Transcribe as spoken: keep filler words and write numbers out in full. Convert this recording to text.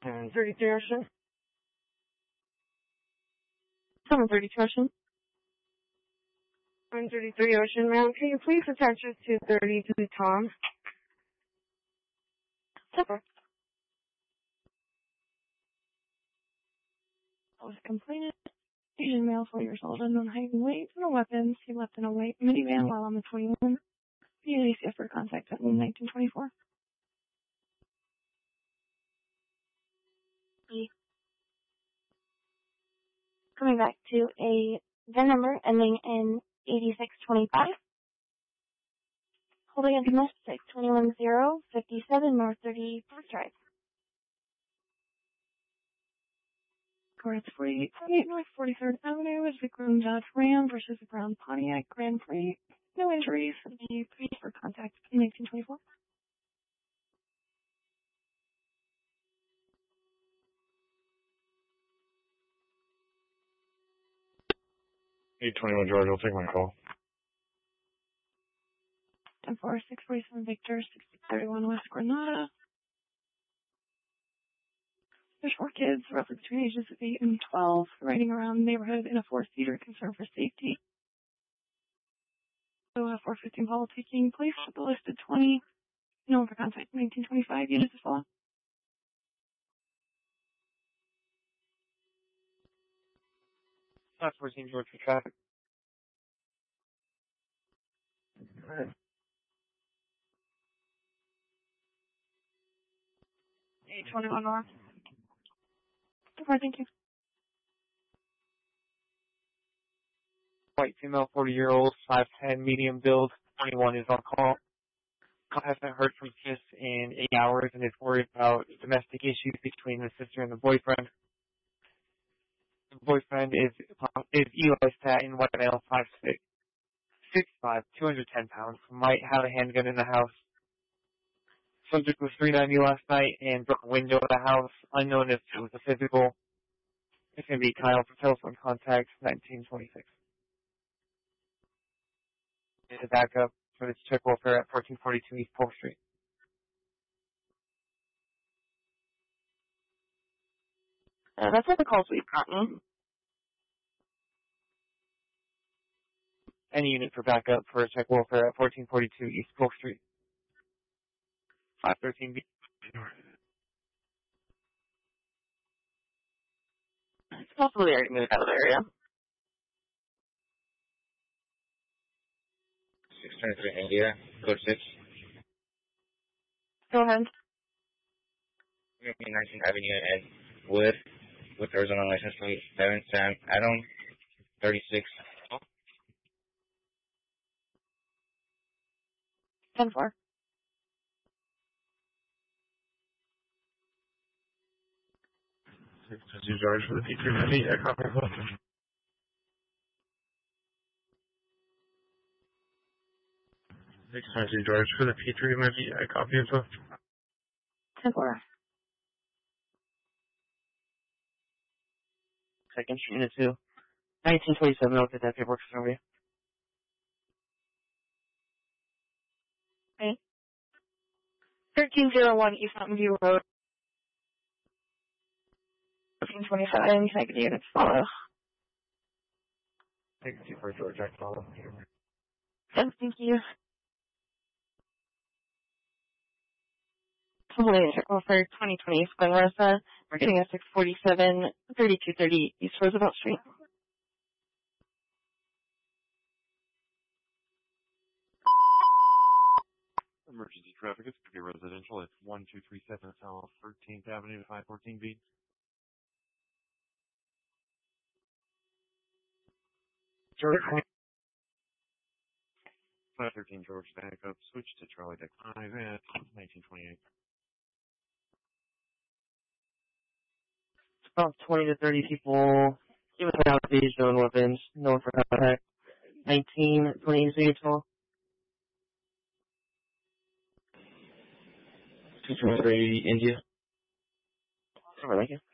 And thirty-three Ocean. seven thirty-two Ocean. one thirty-three Ocean, ma'am. Can you please attach us to thirty to the Tom? Super. That was completed. Asian male, four years old, unknown height and weight, no weapons. He left in a white minivan while on the twenty-one. P A C F for contact at nineteen twenty-four. Coming back to a V I N number ending in eighty-six twenty-five. Holding a domestic twenty-one zero fifty-seven North thirty-fourth Drive. Correct forty-eight twenty-eight North forty-third Avenue is the Groom Dodge Ram versus the Brown Pontiac Grand Prix. No injuries. The P for contact in nineteen twenty-four. eight twenty-one George, I'll take my call. ten four six forty-seven Victor, sixty thirty-one West Granada. There's four kids, roughly between ages of eight and twelve, riding around the neighborhood in a four-seater concern for safety. So a four fifteen call taking place at the listed twenty. No for contact nineteen twenty-five units as well. five fourteen George for traffic. Alright. eight twenty-one North. Super, thank you. White female, forty-year-old, five ten, medium build, twenty-one is on call. Call hasn't heard from Kiss in eight hours and is worried about domestic issues between the sister and the boyfriend. The boyfriend is is Eli Staten, white male, five six, six five, two hundred ten pounds, might have a handgun in the house. Subject was three ninety last night and broke a window of the house, unknown if it was a physical. It's going to be Kyle for telephone contact, nineteen twenty-six. To back up for this check welfare at fourteen forty-two East Polk Street. Uh, that's all the calls we've gotten. Any unit for backup for check welfare at fourteen forty-two East Polk Street. five thirteen B. It's possibly already moved out of the area. six twenty-three India, code six. Go ahead. nineteenth Avenue and Wood, with Arizona license plate seven Sam Adam, thirty-six. ten four. six twenty-two George for the P three ninety, yeah, copy. six twenty-two George for the P three ninety, yeah, copy as well. ten four. Second unit two. nineteen twenty-seven, I'll get that paperwork for you. Okay. thirteen oh one East Mountain View Road. fourteen twenty-five, negative units follow. Thank you for George, I follow. Yes, thank you. Holding check welfare twenty twenty Glen Rosa. We're getting a six forty-seven, thirty-two thirty East Roosevelt Street. Emergency traffic, it's going to be residential. It's one two three seven South thirteenth Avenue to five fourteen B. George, five thirteen George, back up, switch to Charlie Deck five at nineteen twenty-eight. about twenty to thirty people, even without these known weapons, known for contact. nineteen twenty-eight City Hall. two twenty-three India. Over, thank you.